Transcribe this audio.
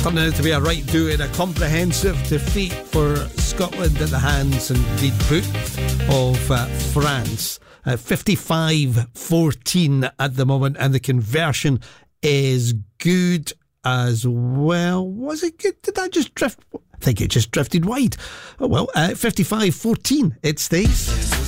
Turning out to be a right do in a comprehensive defeat for Scotland at the hands, indeed boot, of France. 55-14 at the moment, and the conversion is good as well. Was it good? Did that just drift? I think it just drifted wide. Oh well, 55-14 it stays.